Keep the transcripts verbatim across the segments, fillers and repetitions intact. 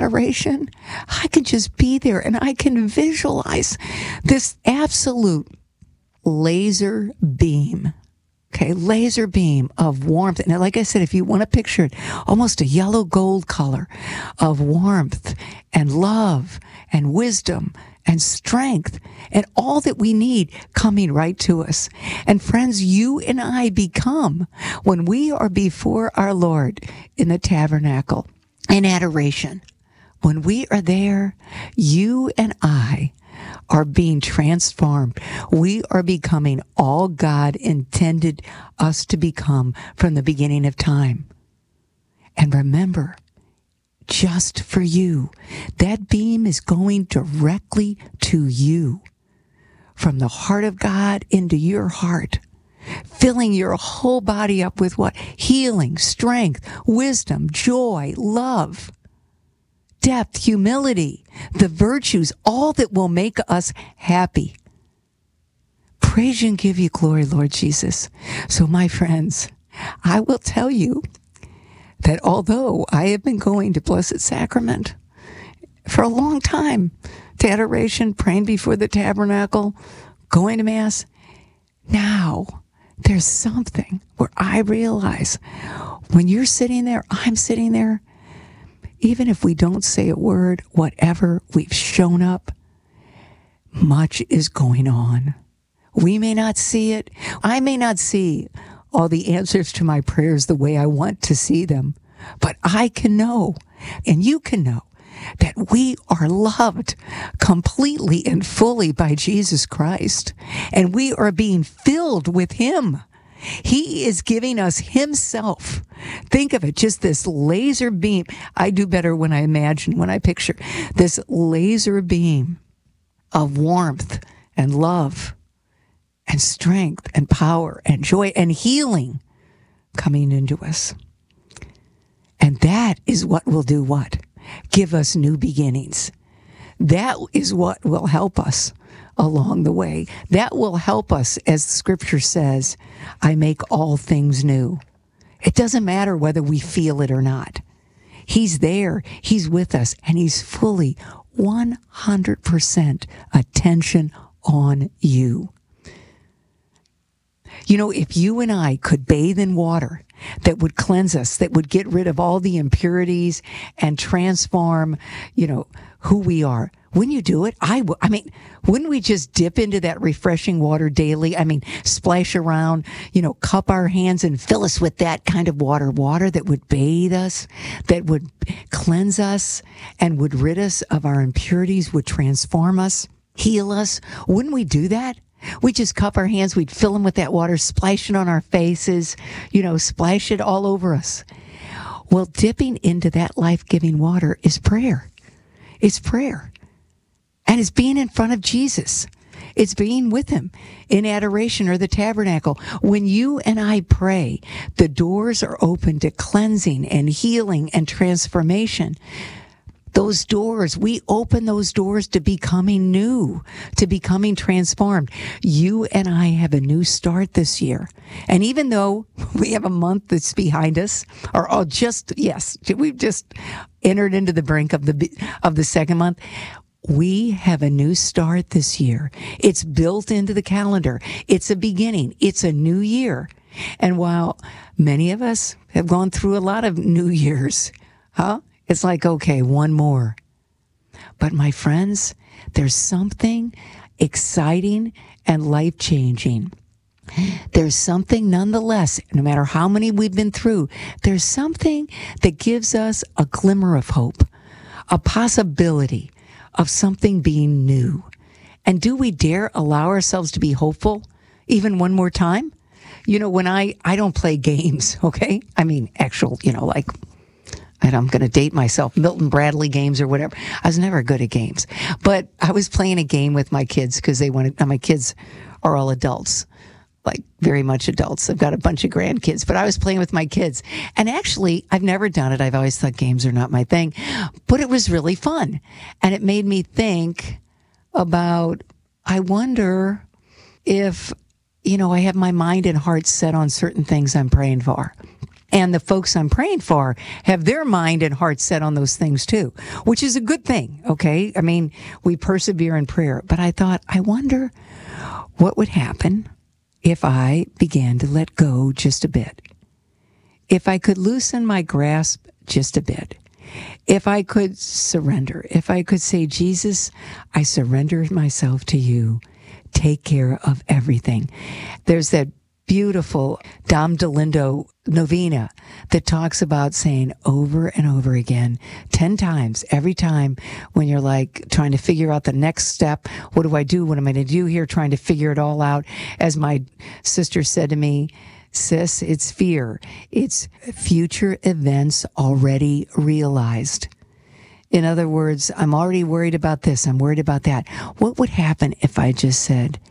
adoration, I can just be there and I can visualize this absolute laser beam. Okay, laser beam of warmth. And like I said, if you want to picture it, almost a yellow gold color of warmth and love and wisdom and strength and all that we need coming right to us. And friends, you and I become, when we are before our Lord in the tabernacle in adoration, when we are there, you and I are being transformed. We are becoming all God intended us to become from the beginning of time. And remember, just for you, that beam is going directly to you, from the heart of God into your heart, filling your whole body up with what? Healing, strength, wisdom, joy, love, depth, humility, the virtues, all that will make us happy. Praise you and give you glory, Lord Jesus. So, my friends, I will tell you that although I have been going to Blessed Sacrament for a long time, to adoration, praying before the tabernacle, going to Mass, now there's something where I realize when you're sitting there, I'm sitting there, even if we don't say a word, whatever, we've shown up, much is going on. We may not see it. I may not see all the answers to my prayers the way I want to see them, but I can know, and you can know, that we are loved completely and fully by Jesus Christ, and we are being filled with Him. He is giving us Himself. Think of it, just this laser beam. I do better when I imagine, when I picture this laser beam of warmth and love and strength and power and joy and healing coming into us. And that is what will do what? Give us new beginnings. That is what will help us along the way. That will help us, as the scripture says, I make all things new. It doesn't matter whether we feel it or not. He's there. He's with us. And He's fully one hundred percent attention on you. You know, if you and I could bathe in water that would cleanse us, that would get rid of all the impurities and transform, you know, who we are, wouldn't you do it? I would. I mean, wouldn't we just dip into that refreshing water daily? I mean, splash around, you know, cup our hands and fill us with that kind of water, water that would bathe us, that would cleanse us and would rid us of our impurities, would transform us, heal us. Wouldn't we do that? We just cup our hands, we'd fill them with that water, splash it on our faces, you know, splash it all over us. Well, dipping into that life-giving water is prayer. It's prayer. And it's being in front of Jesus. It's being with Him in adoration or the tabernacle. When you and I pray, the doors are open to cleansing and healing and transformation. Those doors, we open those doors to becoming new, to becoming transformed. You and I have a new start this year. And even though we have a month that's behind us, or oh, just, yes, we've just entered into the brink of the of the second month, we have a new start this year. It's built into the calendar. It's a beginning. It's a new year. And while many of us have gone through a lot of new years, huh? It's like, okay, one more. But my friends, there's something exciting and life-changing. There's something nonetheless, no matter how many we've been through, there's something that gives us a glimmer of hope, a possibility of something being new. And do we dare allow ourselves to be hopeful even one more time? You know, when I, I don't play games, okay? I mean, actual, you know, like, and I'm going to date myself, Milton Bradley games or whatever. I was never good at games. But I was playing a game with my kids because they wanted, my kids are all adults, like very much adults. I've got a bunch of grandkids, but I was playing with my kids. And actually, I've never done it. I've always thought games are not my thing. But it was really fun. And it made me think about, I wonder if, you know, I have my mind and heart set on certain things I'm praying for. And the folks I'm praying for have their mind and heart set on those things too, which is a good thing, okay? I mean, we persevere in prayer. But I thought, I wonder what would happen if I began to let go just a bit. If I could loosen my grasp just a bit. If I could surrender. If I could say, Jesus, I surrender myself to you. Take care of everything. There's that beautiful Dom DeLindo novena that talks about saying over and over again, ten times, every time when you're like trying to figure out the next step. What do I do? What am I going to do here? Trying to figure it all out. As my sister said to me, sis, it's fear. It's future events already realized. In other words, I'm already worried about this. I'm worried about that. What would happen if I just said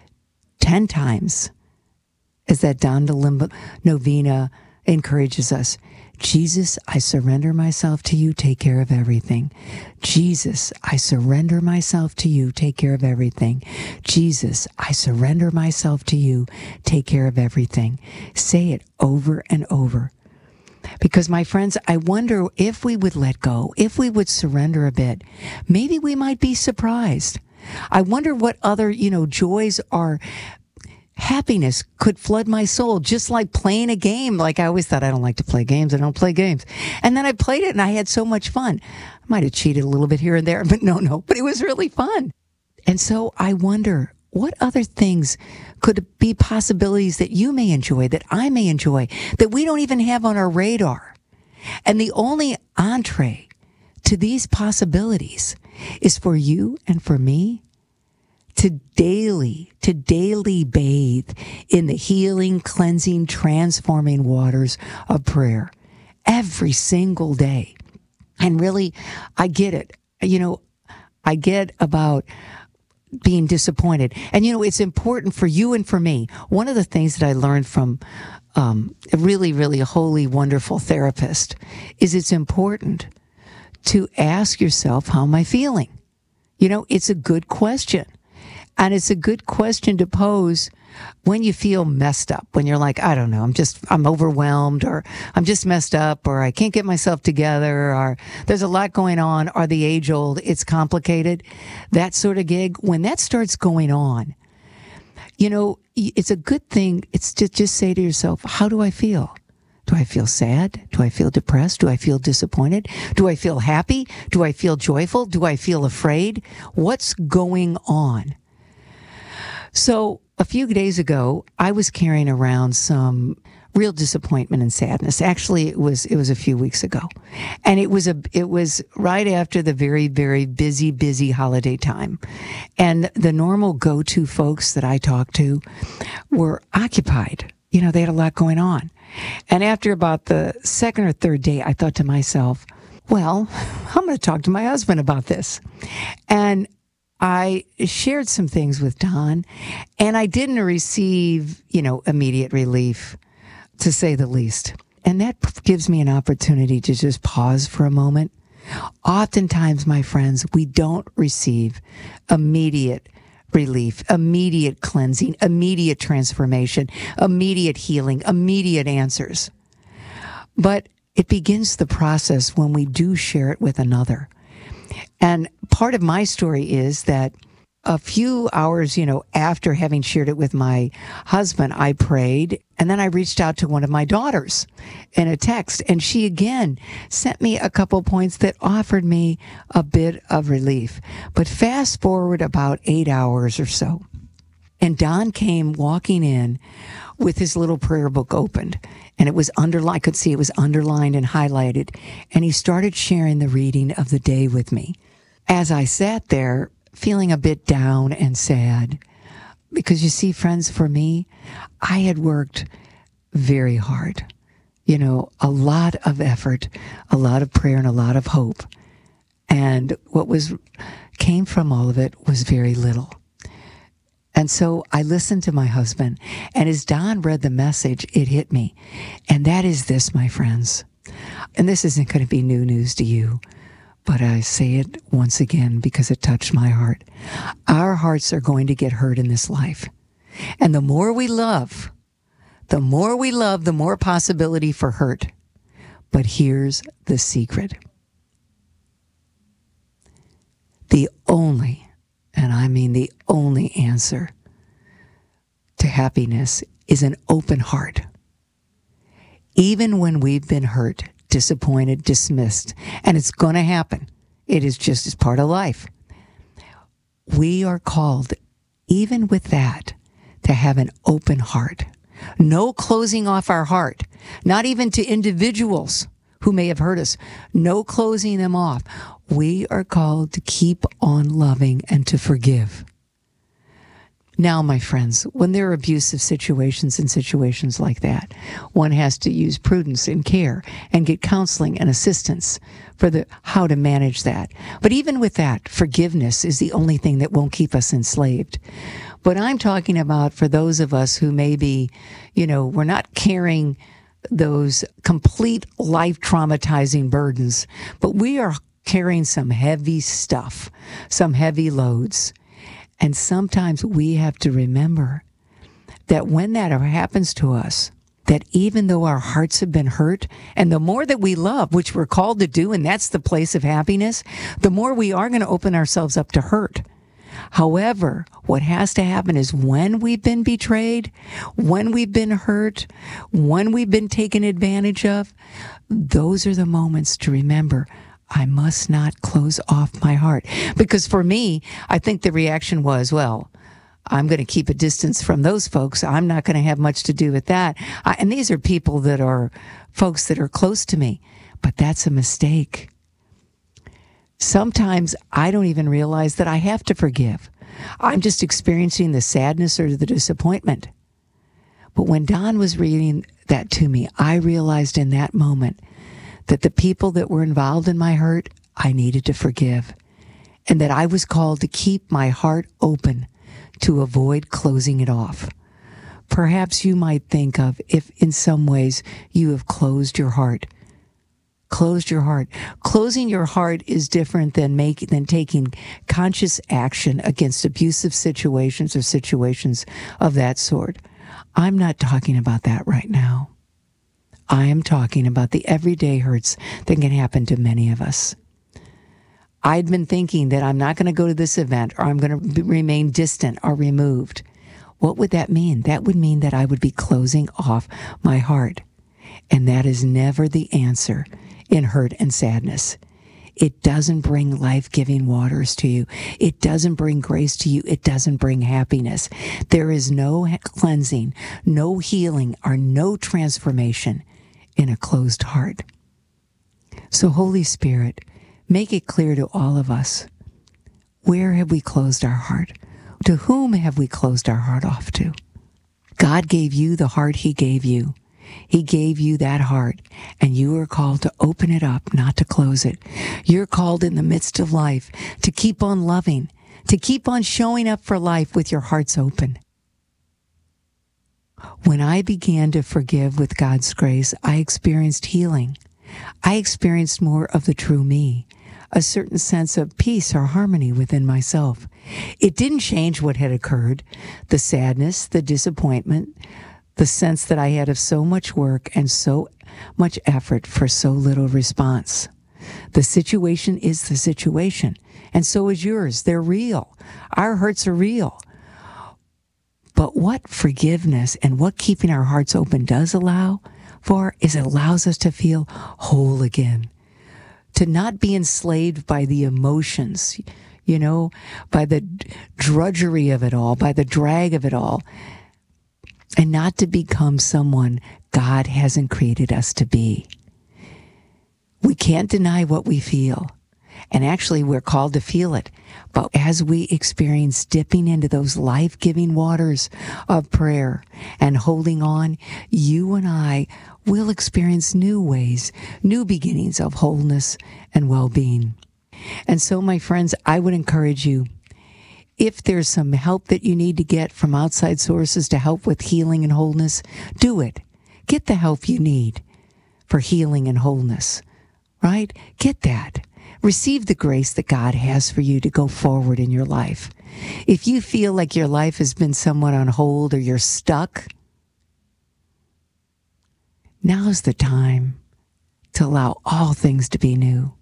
ten times, as that Don DeLindo novena encourages us, Jesus, I surrender myself to you, take care of everything. Jesus, I surrender myself to you, take care of everything. Jesus, I surrender myself to you, take care of everything. Say it over and over. Because, my friends, I wonder if we would let go, if we would surrender a bit, maybe we might be surprised. I wonder what other, you know, joys are. Happiness could flood my soul, just like playing a game. Like I always thought, I don't like to play games. I don't play games. And then I played it and I had so much fun. I might have cheated a little bit here and there, but no, no, but it was really fun. And so I wonder, what other things could be possibilities that you may enjoy, that I may enjoy, that we don't even have on our radar? And the only entree to these possibilities is for you and for me to daily, to daily bathe in the healing, cleansing, transforming waters of prayer every single day. And really, I get it. You know, I get about being disappointed. And, you know, it's important for you and for me. One of the things that I learned from um, a really, really holy, wonderful therapist is it's important to ask yourself, how am I feeling? You know, it's a good question. And it's a good question to pose when you feel messed up, when you're like, I don't know, I'm just, I'm overwhelmed, or I'm just messed up, or I can't get myself together, or there's a lot going on, or the age old, it's complicated, that sort of gig. When that starts going on, you know, it's a good thing. It's to just say to yourself, how do I feel? Do I feel sad? Do I feel depressed? Do I feel disappointed? Do I feel happy? Do I feel joyful? Do I feel afraid? What's going on? So a few days ago, I was carrying around some real disappointment and sadness. Actually, it was it was a few weeks ago, and it was a it was right after the very very busy busy holiday time, and the normal go-to folks that I talked to were occupied. You know, they had a lot going on, and after about the second or third day, I thought to myself, well, I'm going to talk to my husband about this, and I shared some things with Don, and I didn't receive, you know, immediate relief, to say the least. And that gives me an opportunity to just pause for a moment. Oftentimes, my friends, we don't receive immediate relief, immediate cleansing, immediate transformation, immediate healing, immediate answers. But it begins the process when we do share it with another. And part of my story is that a few hours, you know, after having shared it with my husband, I prayed, and then I reached out to one of my daughters in a text, and she again sent me a couple points that offered me a bit of relief. But fast forward about eight hours or so, and Don came walking in with his little prayer book opened, and it was underlined. I could see it was underlined and highlighted, and he started sharing the reading of the day with me. As I sat there, feeling a bit down and sad, because you see, friends, for me, I had worked very hard. You know, a lot of effort, a lot of prayer, and a lot of hope. And what was came from all of it was very little. And so I listened to my husband, and as Don read the message, it hit me. And that is this, my friends. And this isn't going to be new news to you, but I say it once again because it touched my heart. Our hearts are going to get hurt in this life. And the more we love, The more we love, the more possibility for hurt. But here's the secret. The only, and I mean the only answer to happiness is an open heart. Even when we've been hurt, disappointed, dismissed, and it's going to happen. It is just as part of life. We are called, even with that, to have an open heart. No closing off our heart, not even to individuals who may have hurt us. No closing them off. We are called to keep on loving and to forgive. Now, my friends, when there are abusive situations and situations like that, one has to use prudence and care and get counseling and assistance for the how to manage that. But even with that, forgiveness is the only thing that won't keep us enslaved. But I'm talking about for those of us who maybe, you know, we're not carrying those complete life traumatizing burdens, but we are carrying some heavy stuff, some heavy loads. And sometimes we have to remember that when that happens to us, that even though our hearts have been hurt, and the more that we love, which we're called to do, and that's the place of happiness, the more we are going to open ourselves up to hurt. However, what has to happen is when we've been betrayed, when we've been hurt, when we've been taken advantage of, those are the moments to remember, I must not close off my heart. Because for me, I think the reaction was, well, I'm going to keep a distance from those folks. I'm not going to have much to do with that. I, and these are people that are folks that are close to me. But that's a mistake. Sometimes I don't even realize that I have to forgive. I'm just experiencing the sadness or the disappointment. But when Don was reading that to me, I realized in that moment that the people that were involved in my hurt, I needed to forgive. And that I was called to keep my heart open to avoid closing it off. Perhaps you might think of if in some ways you have closed your heart. Closed your heart. Closing your heart is different than making than taking conscious action against abusive situations or situations of that sort. I'm not talking about that right now. I am talking about the everyday hurts that can happen to many of us. I'd been thinking that I'm not going to go to this event or I'm going to remain distant or removed. What would that mean? That would mean that I would be closing off my heart. And that is never the answer in hurt and sadness. It doesn't bring life-giving waters to you. It doesn't bring grace to you. It doesn't bring happiness. There is no cleansing, no healing, or no transformation in a closed heart. So, Holy Spirit, make it clear to all of us, where have we closed our heart? To whom have we closed our heart off to? God gave you the heart He gave you. He gave you that heart, and you are called to open it up, not to close it. You're called in the midst of life to keep on loving, to keep on showing up for life with your hearts open. When I began to forgive with God's grace, I experienced healing. I experienced more of the true me, a certain sense of peace or harmony within myself. It didn't change what had occurred, the sadness, the disappointment, the sense that I had of so much work and so much effort for so little response. The situation is the situation, and so is yours. They're real. Our hurts are real. But what forgiveness and what keeping our hearts open does allow for is it allows us to feel whole again, to not be enslaved by the emotions, you know, by the drudgery of it all, by the drag of it all, and not to become someone God hasn't created us to be. We can't deny what we feel. And actually, we're called to feel it. But as we experience dipping into those life-giving waters of prayer and holding on, you and I will experience new ways, new beginnings of wholeness and well-being. And so, my friends, I would encourage you, if there's some help that you need to get from outside sources to help with healing and wholeness, do it. Get the help you need for healing and wholeness, right? Get that. Receive the grace that God has for you to go forward in your life. If you feel like your life has been somewhat on hold or you're stuck, Now's the time to allow all things to be new.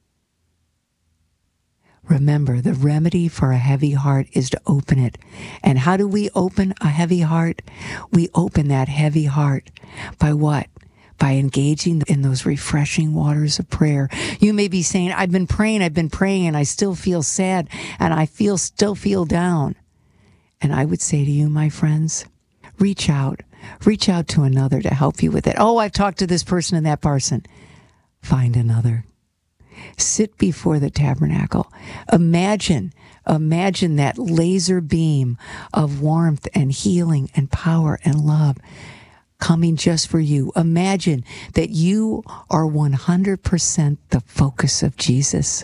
Remember, the remedy for a heavy heart is to open it. And how do we open a heavy heart? We open that heavy heart by what? By engaging in those refreshing waters of prayer. You may be saying, I've been praying, I've been praying, and I still feel sad, and I feel still feel down. And I would say to you, my friends, reach out. Reach out to another to help you with it. Oh, I've talked to this person and that person. Find another. Sit before the tabernacle. Imagine, imagine that laser beam of warmth and healing and power and love coming just for you. Imagine that you are one hundred percent the focus of Jesus.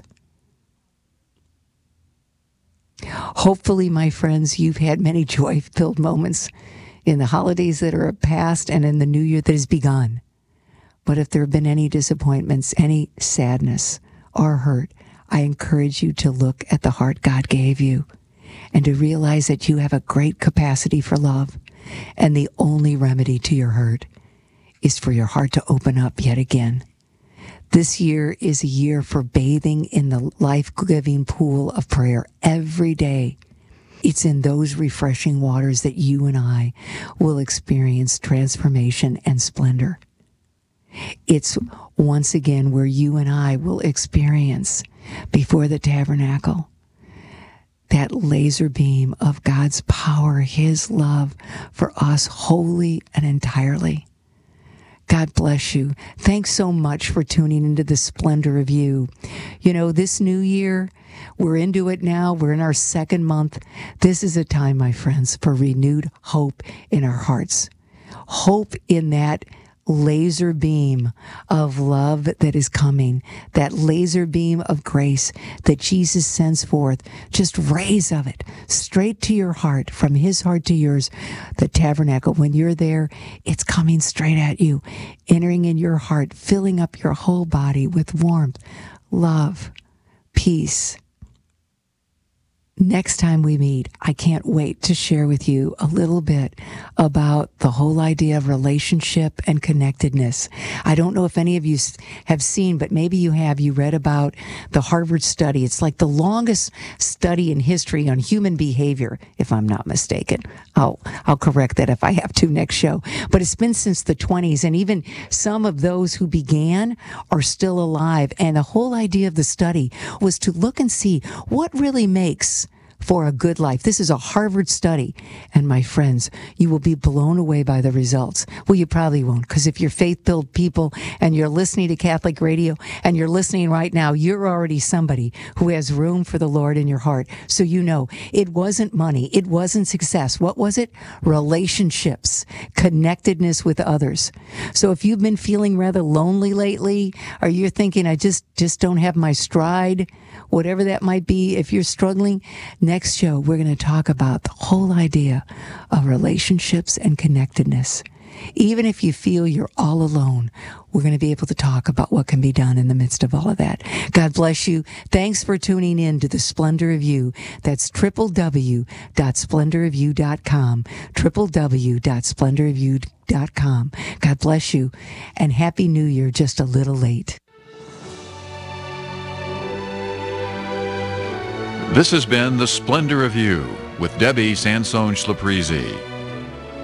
Hopefully, my friends, you've had many joy-filled moments in the holidays that are past and in the new year that has begun. But if there have been any disappointments, any sadness or hurt, I encourage you to look at the heart God gave you and to realize that you have a great capacity for love. And the only remedy to your hurt is for your heart to open up yet again. This year is a year for bathing in the life-giving pool of prayer every day. It's in those refreshing waters that you and I will experience transformation and splendor. It's once again where you and I will experience before the tabernacle that laser beam of God's power, His love for us wholly and entirely. God bless you. Thanks so much for tuning into the splendor of you. You know, this new year, we're into it now. We're in our second month. This is a time, my friends, for renewed hope in our hearts. Hope in that laser beam of love that is coming, that laser beam of grace that Jesus sends forth, just rays of it straight to your heart, from His heart to yours. The tabernacle, when you're there, it's coming straight at you, entering in your heart, filling up your whole body with warmth, love, peace. Next time we meet, I can't wait to share with you a little bit about the whole idea of relationship and connectedness. I don't know if any of you have seen, but maybe you have. You read about the Harvard study. It's like the longest study in history on human behavior, if I'm not mistaken. I'll, I'll correct that if I have to next show. But it's been since the twenties, and even some of those who began are still alive. And the whole idea of the study was to look and see what really makes for a good life. This is a Harvard study. And my friends, you will be blown away by the results. Well, you probably won't, because if you're faith-filled people and you're listening to Catholic radio and you're listening right now, you're already somebody who has room for the Lord in your heart. So you know, it wasn't money. It wasn't success. What was it? Relationships, connectedness with others. So if you've been feeling rather lonely lately, or you're thinking, I just, just don't have my stride, whatever that might be, if you're struggling, next show, we're going to talk about the whole idea of relationships and connectedness. Even if you feel you're all alone, we're going to be able to talk about what can be done in the midst of all of that. God bless you. Thanks for tuning in to The Splendor of You. That's w w w dot splendor of you dot com, w w w dot splendor of you dot com. God bless you, and Happy New Year just a little late. This has been The Splendor of You with Debbie Sansone Schlaprizi.